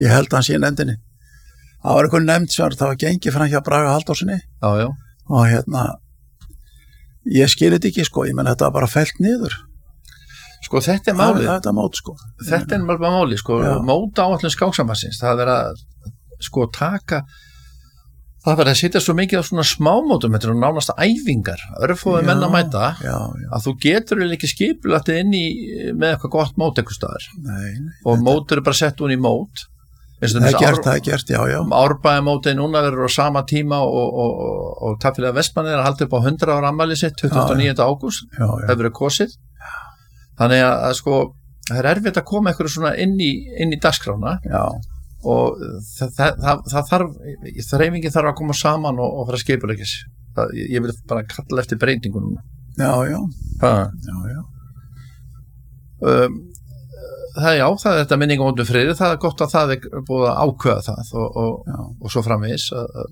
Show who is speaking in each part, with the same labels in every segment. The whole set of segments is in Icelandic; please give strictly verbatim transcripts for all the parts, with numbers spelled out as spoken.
Speaker 1: ég held að hann sé í nefndinni það var einhver nefnd sem það var gengið fram hjá Braga Halldórssoni
Speaker 2: já, já.
Speaker 1: og hérna ég skil þetta ekki sko, ég menn þetta var bara fellt niður
Speaker 2: sko þetta er málið
Speaker 1: þetta, mót, sko.
Speaker 2: þetta er bara málið sko, móta áallin skáksambansins það verið að sko taka það verið að sitja svo mikið á svona smámótum þetta eru nánast æfingar, örfóði menn að mæta
Speaker 1: já, já.
Speaker 2: að þú getur ekki skipulagt inn í með eitthvað gott mót eitthvað staðar og þetta... mót eru bara sett hún í mót
Speaker 1: það er gert, það er gert, já, já
Speaker 2: Árbæðamótið núna verður á sama tíma og, og, og, og Tafélag Vestmannaeyja er að halda upp á hundrað ára afmæli sitt tuttugasta og níunda ágúst það verður kosið þannig að, að sko það er erfitt að koma eitthvað svona inn í, inn í dagskrána
Speaker 1: já
Speaker 2: og það, það, það, það þarf þreifingin þarf að koma saman og, og fara að skipuleggja sig ég vil bara kalla eftir breytingu núna
Speaker 1: já, já,
Speaker 2: já, já. Um, það já, það er þetta minningum friði, það er gott að það er búið að ákveða það og, og, og svo framvegis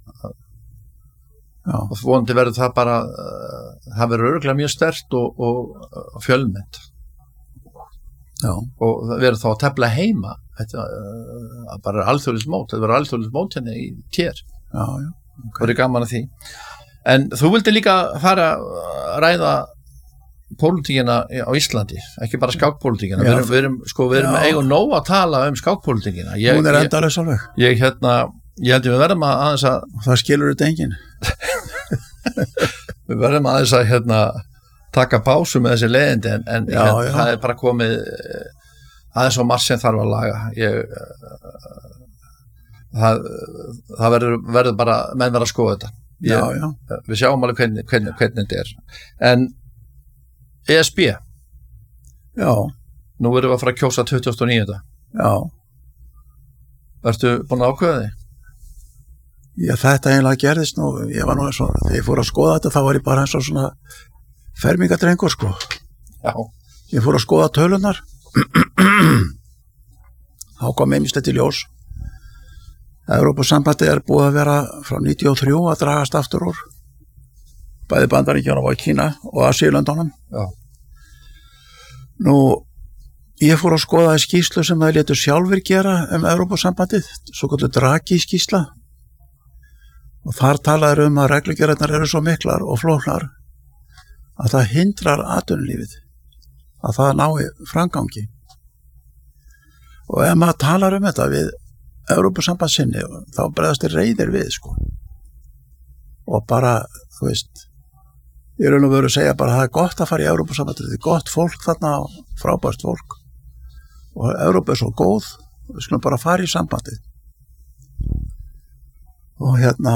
Speaker 2: og vonandi verður það bara það verður örugglega mjög sterkt og, og, og fjölmennt
Speaker 1: já.
Speaker 2: Og það verður þá að tefla heima þetta uh, bara alþjóðlegt mót þetta verður alþjóðlegt mót hérna í tér
Speaker 1: já, já,
Speaker 2: okay. Það verður gaman að því en þú vildi líka fara að ræða pólitíkina á Íslandi, ekki bara skákpólitíkina við erum, við erum, sko, við erum eigum nóg að tala um skákpólitíkina ég,
Speaker 1: hún er endalaus alveg
Speaker 2: ég, hérna, ég held ég við verðum að aðeins að
Speaker 1: það skilur þetta enginn
Speaker 2: við verðum aðeins að hérna, taka pásu með þessi leiðindi en, en
Speaker 1: já,
Speaker 2: hérna,
Speaker 1: já.
Speaker 2: það er bara komið aðeins á marg sem þarf að laga ég, það, það verður, verður bara menn verður að skoða þetta ég,
Speaker 1: já, já.
Speaker 2: við sjáum alveg hvernig, hvernig, hvernig þetta er en E S B
Speaker 1: já
Speaker 2: nú erum við að fara að kjósa tuttugasta og níunda
Speaker 1: já
Speaker 2: ertu búin að ákveða þig?
Speaker 1: Já, þetta eiginlega gerðist nú ég var nú eins og, þegar ég fór að skoða þetta þá var ég bara eins og svona fermingadrengur sko
Speaker 2: já
Speaker 1: ég fór að skoða tölunar þá kom einmislegt í ljós Evrópusambandið er búið að vera frá níutíu og þrjú að dragast aftur úr bæði Bandaríkjunum og Kína og Asíulöndunum
Speaker 2: já
Speaker 1: nú ég fór að skoða í skýrslu sem það létu sjálfur gera um Evrópusambandið svo kallu Draghi skýrsla og þar talaður um að reglugerðirnar eru svo miklar og flóknar að það hindrar atvinnulífið að það nái framgangi og ef maður talar um þetta við Evrópusambandsinni þá bregðast þér reiðir við sko og bara þú veist ég raun og veru að segja bara að það er gott að fara í Evrópusambandið þetta er gott fólk þarna frábært fólk og Evrópa er svo góð við skulum bara fara í sambandið og hérna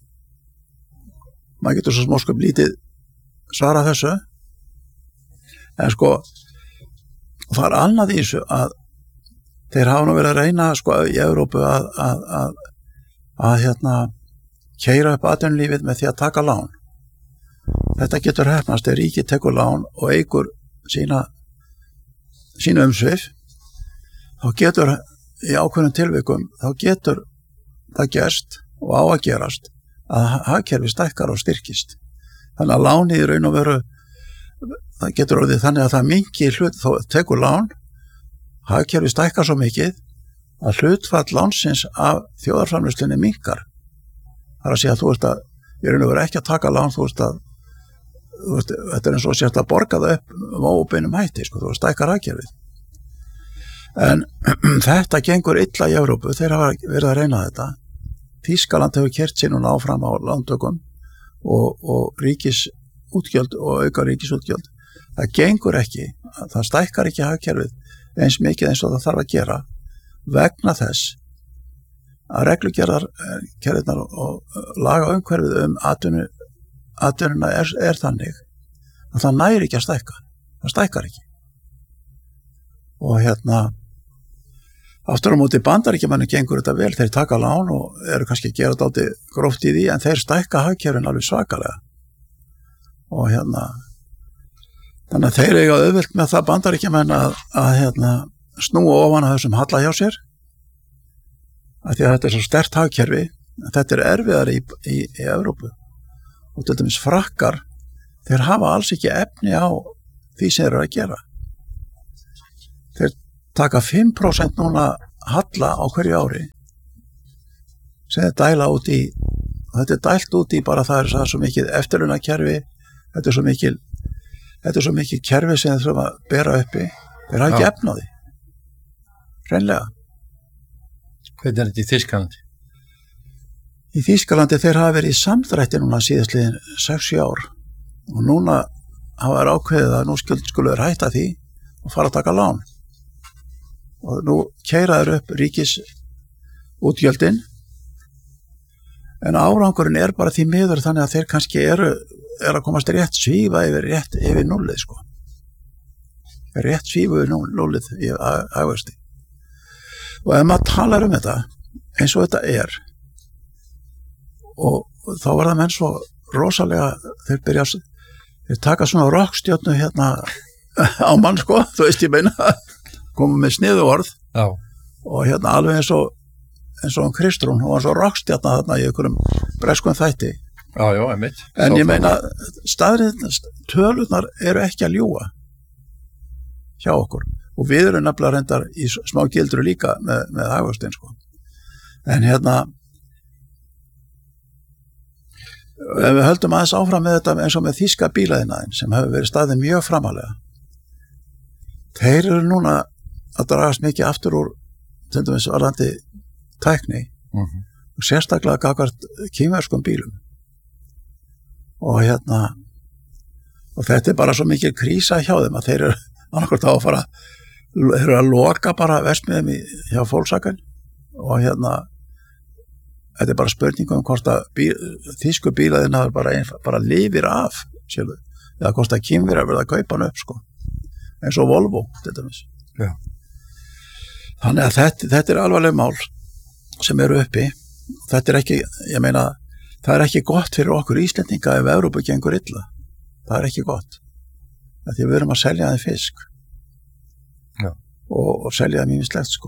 Speaker 1: maður getur svo smóskum lítið svara þessu en sko það er annað í þessu að þeir hafa nú verið að reyna sko í Evrópu að að, að, að hérna keyra upp atvinnulífið með því að taka lán þetta getur hefnast þegar ríkið tekur lán og eigur sína sína umsvif þá getur í ákveðnum tilvikum þá getur það gerst og á að gerast að hagkerfi stækkar og styrkist þannig að lánið í raun og veru það getur orðið þannig að það minki hlut þá tekur lán hagkerfi stækkar svo mikið að hlutfall lánsins af þjóðarframleiðslunni minkar það er að segja að þú veist að í raun og veru ekki að taka lán þú veist að þú veist, þetta er eins og sért að borga það upp um óbeinum hætti sko, þú veist stækkar hagkerfið en þetta gengur illa í Evrópu þeir hafa verið að reyna þetta Þýskaland hefur kert sér núna áfram á lántökum og, og ríkisútgjöld og auka ríkisútgjöld það gengur ekki, það stækkar ekki hagkerfið eins mikið eins og það þarf að gera vegna þess að reglugerðarkerðirnar og laga umhverfið um atvinnu atvinnuna er, er þannig að það næri ekki að stækka það stækkar ekki og hérna aftur á móti Bandaríkjamönnum gengur þetta vel þeir taka lán og eru kannski að gera dálítið gróft í því en þeir stækka hagkerfin alveg svakalega og hérna þannig að þeir eiga auðvelt með það Bandaríkjamenn að, að hérna snúa ofan að þessum halla hjá sér af því að þetta er svo sterkt hagkerfi en þetta er erfiðar í, í, í Evrópu og til dæmis frakkar þeir hafa alls ekki efni á því sem þeir eru að gera þeir taka fimm prósent núna halla á hverju ári sem er dæla út í þetta er dælt út í bara það er, það er svo mikið eftirlaunakerfi þetta er svo mikið þetta er svo mikið kerfi sem þeir þurfa að bera uppi þeir hafa ekki efna á því hreinlega.
Speaker 2: Hvernig er þetta í Þýskalandi?
Speaker 1: Í Þýskalandi þeir hafa verið í samdrætti núna síðastliðin sex sjö ár og núna hafa þeir ákveðið að nú skulu þeir hætta því og fara að taka lán og nú keyra þeir upp ríkis útgjöldin en árangurinn er bara því miður þannig að þeir kannski eru er að komast rétt svífa yfir rétt yfir núllið sko rétt svífa yfir núllið í hagvexti og ef maður talar um þetta eins og þetta er og þá var það menn svo rosalega þeir byrja þeir taka svona rockstjörnu hérna á mann sko, þú veist ég meina koma með sniðu orð
Speaker 2: Já.
Speaker 1: Og hérna alveg eins og eins og um Kristrún, hún var svo rockstjörna þarna í einhverjum breskum þætti
Speaker 2: Já, já, einmitt.
Speaker 1: En ég meina staðrið, tölurnar eru ekki að ljúga hjá okkur og við erum nefnilega reyndar í smá gildru líka með, með hagvöxtin sko. En hérna ef við höldum aðeins áfram með þetta eins og með þýska bílaðinaðin sem hefur verið staðið mjög framalega þeir eru núna að dragast mikið aftur úr til dæmis varðandi tækni
Speaker 2: mm-hmm.
Speaker 1: og sérstaklega gagnvart kínverskum bílum og hérna og þetta er bara svo mikið krísa hjá þeim að þeir eru annarkvort á að fara þeir eru að loka bara verksmiðum hjá Volkswagen og hérna þetta er bara spurningum um hvort að bíl, þýsku bílaðina bara, bara lifir af sjálf, eða hvort að kínverjar að verða að kaupa hann upp sko. eins og Volvo þetta
Speaker 2: Já.
Speaker 1: Þannig að þetta, þetta er alvarleg mál sem eru uppi þetta er ekki, ég meina það er ekki gott fyrir okkur Íslendinga ef Evrópu gengur illa það er ekki gott því við erum að selja þeim fisk
Speaker 2: Já.
Speaker 1: og, og selja þeim ýmislegt sko.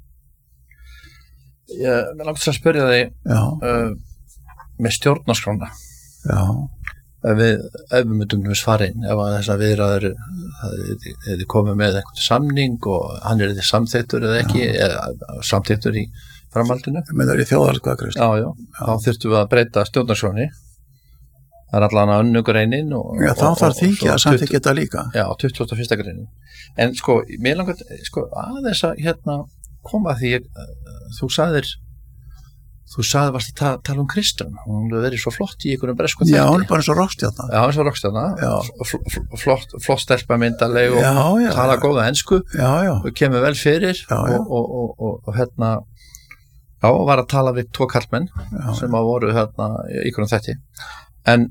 Speaker 2: Ég vil langt að spyrja þig uh, með stjórnarskrána
Speaker 1: Já.
Speaker 2: ef við, ef við myndum við svarinn ef að þess að viðraður hefði komið með einhvern samning og hann er þið samþyktur eða ekki já. Eða samþyktur í framhaldinu
Speaker 1: menn það er í þjóðaratkvæðagreiðslu
Speaker 2: já, já. já, þá þurftum við að breyta stjórnarskráni það er allan að önnu greinin og,
Speaker 1: já, þá þarf þingið að samþykja þetta líka
Speaker 2: já, tuttugasta og fyrsta greinin en sko, mér langar sko, aðeins að hérna koma því þú sagðir þú sagði varst að ta tala um Kristrún hún hefur verið svo flott í einhvern bresku
Speaker 1: já, hún er bara eins og rockstjarna
Speaker 2: já, eins og rockstjarna flott, flott stelpa myndaleg og já, já, tala já. Góða ensku
Speaker 1: já, já.
Speaker 2: og kemur vel fyrir
Speaker 1: já, já.
Speaker 2: Og, og, og, og, og hérna já, var að tala við tvo karlmenn já, sem að voru hérna í einhvern þætti en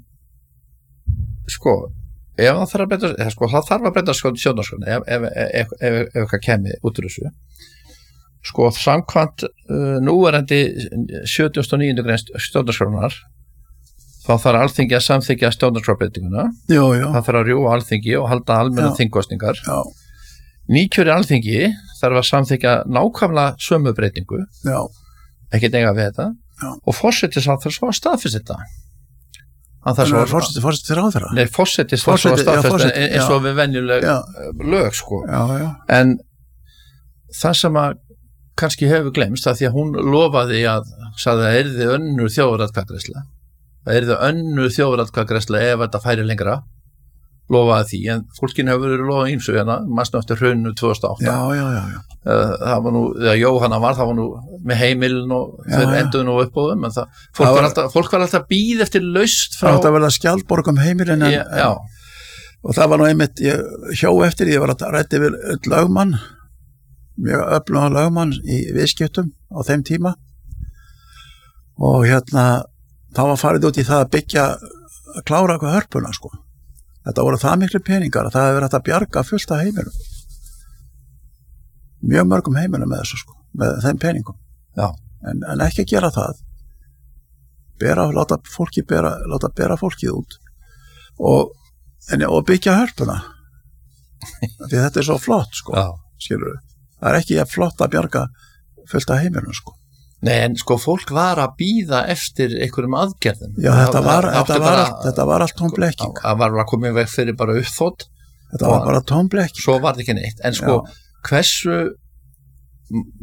Speaker 2: sko ef það þarf að breyta sko, það þarf að breyta sko stjórnarskránni ef, ef, ef, ef, ef eitthvað kemur út úr þessu sko samkvæmt uh, núverandi sjötugasta og níundu grein stjórnarskránar þá þarf Alþingi að samþykkja stjórnarskrárbreytinguna það þarf að rjúfa Alþingi og halda almenna þingkosningar nýkjöri Alþingi þarf að samþykkja nákvæmlega sömu breytingu
Speaker 1: já.
Speaker 2: Ekki eiga við þetta já. Og forsætis að það svo að staðfesta þetta
Speaker 1: Forsætis fyrir á þeirra?
Speaker 2: Nei, forsætis var svo að staðfesta eins og við venjuleg lög sko
Speaker 1: já, já.
Speaker 2: En það sem að kannski hefur glemst að því að hún lofaði að sagði að yrði önnur þjóðaratkvæðagreiðsla að yrði önnur þjóðaratkvæðagreiðsla ef þetta færi lengra lofaði því, en fólkinu hefur verið lofað ýmsu hérna, mannstu eftir hruninu tvö þúsund og átta
Speaker 1: já, já, já, já.
Speaker 2: það var nú, þegar Jóhanna var það var nú með heimilin og þeir enduðu nú upp á þeim, en það, fólk, það var, var alltaf, fólk var alltaf býð eftir laust frá
Speaker 1: það verða skjaldborg um heimilin en,
Speaker 2: já, já.
Speaker 1: Og það var nú einmitt, ég hjó eftir ég var að ræddi við lögmann mjög öflugan lögmann í viðskiptum á þeim tíma og hérna þá var farið út í það að byggja að klára eitthvað hörpuna sko þetta voru það miklu peningar að það hefur verið að bjarga fullt af heimilum mjög mörgum heimilum með þessu sko með þeim peningum en, en ekki gera það bera, láta fólki bera láta bera fólkið út og, en, og byggja hörpuna því þetta er svo flott sko skilur, það er ekki flott að bjarga fullt af heimilum sko
Speaker 2: Nei, en sko fólk var að býða eftir einhverjum aðgerðum.
Speaker 1: Já, þetta var, það, þetta var, bara, þetta var allt tóm blekking.
Speaker 2: Það var að koma í veg fyrir bara uppþótt.
Speaker 1: Þetta var bara tóm blekking.
Speaker 2: Svo var þetta ekki neitt. En sko, Já. hversu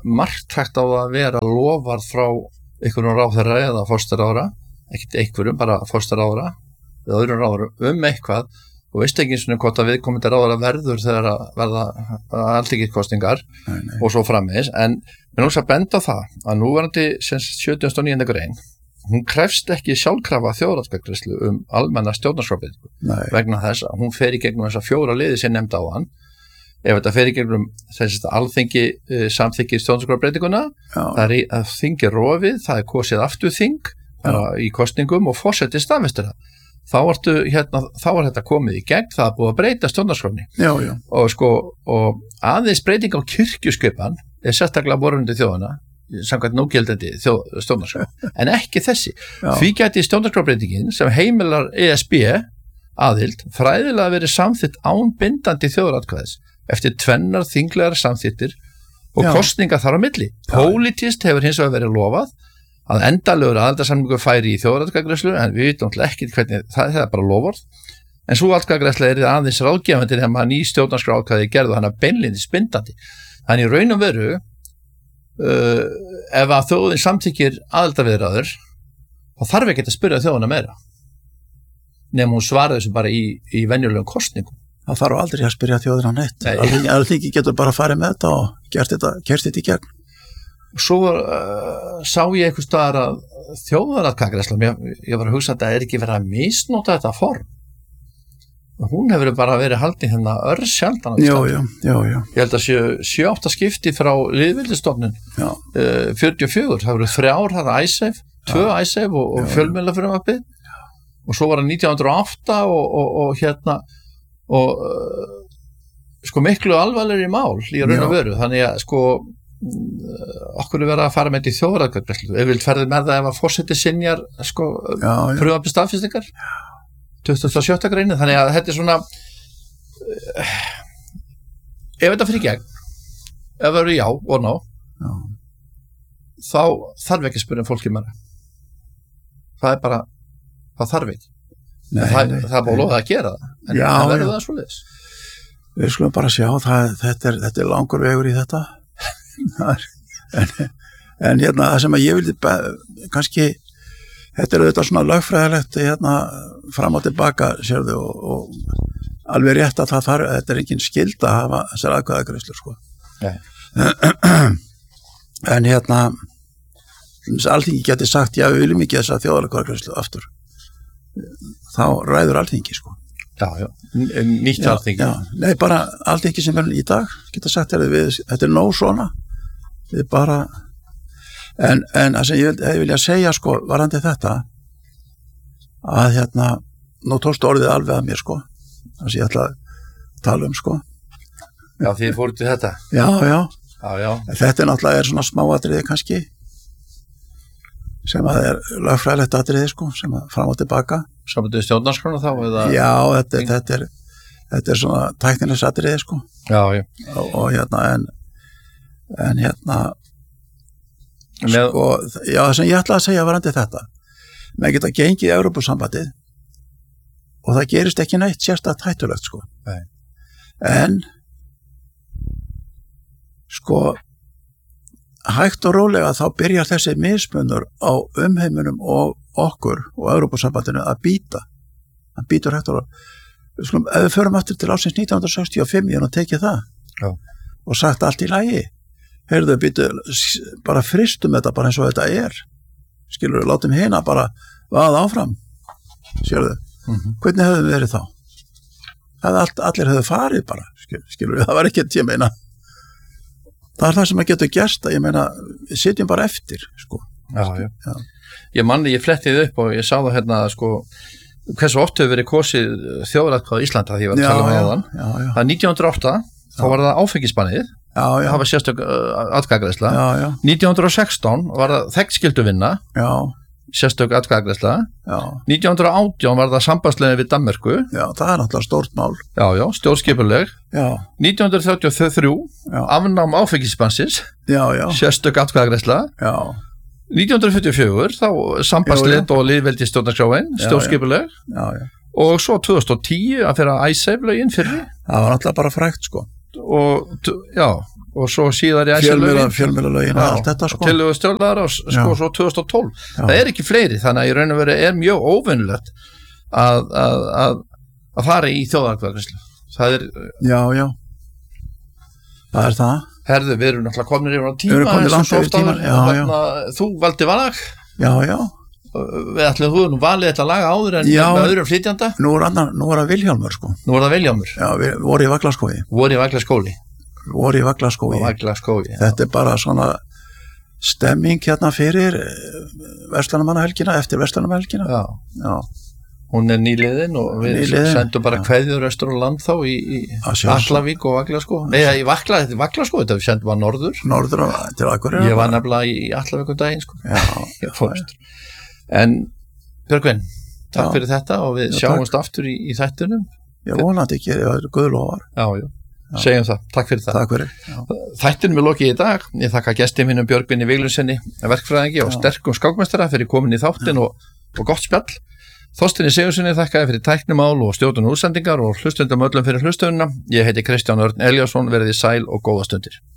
Speaker 2: marktækt á að vera lofað frá einhverjum ráðherra eða forsætisráðherra, ekkert einhverjum, bara forsætisráðherra eða öðrum ráðherrum um eitthvað og veist ekki eins og hvort að viðkomandi ráðherra verður þegar að verða alþingiskosningar og svo framvegis, en mér lóks að benda á það að núverandi sjötugasta og níundu grein, hún krefst ekki sjálfkrafa þjóðaratkvæðagreiðslu um almenna stjórnarskrárbreytingu vegna þess að hún fer í gegnum þessa fjóra liði sem nefndi á hann. Ef þetta fer í gegnum þess að alþingi uh, samþykki stjórnarskrárbreytinguna, það er að þingi rofið, það er kosið aftur þing í kosningum og forseti staðfestir það. Þá, ertu, hérna, þá er þetta komið í gegn, það er búið að breyta stjórnarskránni og, sko, og aðeins breyting á kirkjuskipan er sérstaklega borundi þjóðana samkvæmt núgildandi stjórnarskrá en ekki þessi. Já. Því gæti stjórnarskrárbreytingin sem heimilar E S B aðild fræðilega verið samþykkt án bindandi þjóðaratkvæðis eftir tvennar þinglegar samþykktir og Já. Kosninga þar á milli. Pólitískt hefur hins vegar verið lofað að endalegur aðildarsamningur færi í þjóðaratkvæðagreiðslu en við vitum alltaf ekki hvernig það, það er bara lofvörð en svo atkvæðagreiðsla er aðeins ráðgefandi þegar maður ný stjórnarskrárkvæði gerðu hana beinlínis bindandi. Þannig í raun og veru uh, ef að þjóðin samþykkir aðildarviðræður þá þarf ekki að spyrja þjóðina meira nema hún svara þessu bara í, í venjulegum kosningum.
Speaker 1: Það þarf aldrei að spyrja þjóðina neitt. Alþingi getur bara farið með þetta og gert þetta, gert þetta í gegn.
Speaker 2: Svo uh, sá ég einhvers staðar að þjóðaratkvæðagreiðsla, ég, ég var að hugsa að það er ekki verið að misnota þetta form. Hún hefur bara verið haldin hérna örsjaldan.
Speaker 1: Já, já, já, já.
Speaker 2: Ég held að sjö, sjö átta skipti frá lýðveldisstofnun, uh, fjörutíu og fjögur, það voru þrjár, það er ISAFE, tvö ISAFE og, og fjölmiðlafrumvarpið og svo var það nítján hundruð og átta og, og, og hérna og uh, sko miklu alvarlegri mál í raun og veru, þannig að sko okkur er verið að fara með þetta í þjóðaratkvæðagreiðslu. Ef vilt ferði með það ef að forseti synjar sko frumvarpi staðfestingar tuttugasta og sjötta greinin, þannig að þetta er svona ef þetta fyrir gegn ef það eru já og ná já. Þá þarf ekki að spyrja fólki meira. Það er bara það þarf ekki. Nei, það, nei, það er bara loðað að gera það en já, það verður það svoleiðis.
Speaker 1: Við skulum bara sjá það, þetta, er, þetta er langur vegur í þetta en, en hérna það sem að ég vildi kannski, þetta er auðvitað svona lögfræðilegt hérna fram og tilbaka sérðu og, og alveg rétt að það þarf, þetta er engin skylda að hafa þessar atkvæðagreiðslur sko. En hérna Alþingi geti sagt já við viljum ekki þessa þjóðaratkvæðagreiðslu aftur þá ræður Alþingi sko.
Speaker 2: Já, já, nýtt Alþingi.
Speaker 1: Nei, bara Alþingi sem er í dag geta sagt er við, þetta er nóg svona við bara en, en það sem ég, vil, ég vilja segja sko varandi þetta að hérna nú tókstu orðið alveg að mér sko það sem ég ætla að tala um sko.
Speaker 2: Já, þið fóruð til þetta.
Speaker 1: Já, já,
Speaker 2: já, já.
Speaker 1: Þetta er náttúrulega er svona smáatriði kannski sem að er lögfræðilegt atriði sko sem að fram og tilbaka
Speaker 2: Samtöðu stjórnarskrána þá? Eða?
Speaker 1: Já, þetta, þetta, er, þetta er svona tæknilegs atriði sko
Speaker 2: já, já.
Speaker 1: Og, og hérna en, en hérna Með... sko, já það sem ég ætla að segja varandi þetta með geta gengið í Evrópusambandið og það gerist ekki neitt sérstakt hættulegt sko Nei. En sko hægt og rólega þá byrjar þessi mismunur á umheiminum og okkur og Evrópusambandinu að býta að býtur hægt og rólega Skulum, ef við förum aftur til ásins nítján hundruð sextíu og fimm ég hann að tekið það Já. Og sagt allt í lagi heyrðu býtu bara fristum þetta bara eins og þetta er skilur við látum hina bara vaða áfram sérðu mm -hmm. hvernig hefðu við verið þá það allt, allir hefðu farið bara skilur, skilur við það var ekki ég meina það er það sem að getur gerst að ég meina við sitjum bara eftir sko.
Speaker 2: Já, já. Já. Ég manni, ég flettið upp og ég sá það hérna sko hversu oft hefur verið kosið þjóðaratkvæði á Íslanda því ég var að tala um áðan það er nítján hundruð og átta já. Þá var það áfengisbannið það var sérstök uh, atkvæðagreiðsla nítján hundruð og sextán var það þegnskylduvinna sérstök atkvæðagreiðsla nítján hundruð og átján var það sambandslegin við Danmörku
Speaker 1: já, það er náttúrulega stórt mál
Speaker 2: já, já, stjórnskipuleg nítján hundruð þrjátíu og þrjú afnám áfengisbannsins sérstök atkvæðagreiðsla nítján hundruð fjörutíu og fjögur þá sambandslegin og lýðveldi stjórnarskráin stjórnskipuleg og svo tvö þúsund og tíu að fyrir ISAFE lögin fyrir
Speaker 1: það var náttúrulega bara frægt sko
Speaker 2: og já, og svo síðar í
Speaker 1: fjölmiðla, fjölmiðlalögin og allt þetta sko.
Speaker 2: Og tillögu stjórnlaðar og sko Já. Svo tvö þúsund og tólf. Já. Það er ekki fleiri, þannig að í raun og veru er mjög óvinnulegt að, að, að, að fara í þjóðaratkvæðagreiðslu. Það er...
Speaker 1: Já, já. Það er það.
Speaker 2: Herðu, við erum náttúrulega komin yfir á tíma.
Speaker 1: Við erum komin langt yfir tíma, já, já.
Speaker 2: Þú valdi lag.
Speaker 1: Já, já.
Speaker 2: Við ætlum þú nú valið þetta lag áður en já, með öðrum flytjanda.
Speaker 1: Nú er, annar, nú er það Vilhjálmur, sko.
Speaker 2: Nú er það Vilhjálmur.
Speaker 1: Já, við vorum í Vaglaskógi.
Speaker 2: Voru í Vaglaskóli.
Speaker 1: Voru í Vaglaskógi.
Speaker 2: Vaglaskógi.
Speaker 1: Þetta er bara svona stemming hérna fyrir Verslunarmannahelgina, eftir Verslunarmannahelgina.
Speaker 2: Já.
Speaker 1: Já.
Speaker 2: Hún er nýliðin og við
Speaker 1: nýliðin,
Speaker 2: sendum bara kveðjur austur á land þá í, í Vaklavík og Vaglaskó. Nei, í Vakla, Vaglaskó, þetta við sendum bara norður.
Speaker 1: Norður til Akureyrar.
Speaker 2: Ég var nefnilega í Allavík um daginn, sko.
Speaker 1: Já,
Speaker 2: já. En Björgvin, takk já. Fyrir þetta og við já, sjáumst takk. Aftur í, í þættunum.
Speaker 1: Já, vonandi ekki, það er guðlofar.
Speaker 2: Já, já, já, segjum það. Takk fyrir það.
Speaker 1: Takk fyrir.
Speaker 2: Þættunum er lokið í dag. Ég þakka gestin mínum Björgvini Viglundsssyni, verkfræðingi og sterkum skákmeistara fyrir komin í þáttinn og, og gott spjall. Þorsteini Sigurðssyni þakkaði fyrir tæknimál og stjórnun útsendingar og hlustundum öllum fyrir hlustununa. Ég heiti Kristján Örn Elíasson, verið í sæl og góða stundir.